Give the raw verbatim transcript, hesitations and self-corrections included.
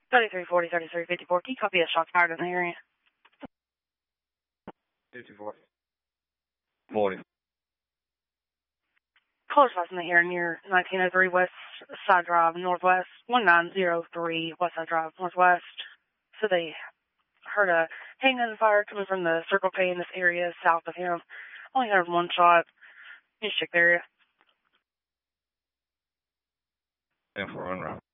thirty-three forty, thirty-three fifty-four. Can you copy a shot fired in the area? fifty-four. Morning. Close us in the area near nineteen oh three West Side Drive, Northwest, one nine zero three West Side Drive, Northwest. So they heard a handgun fire coming from the Circle K in this area south of him. Only heard one shot. You check the area. And for run route.